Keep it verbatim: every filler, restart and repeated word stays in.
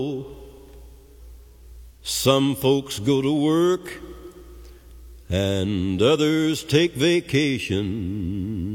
Some folks go to work and others take vacation.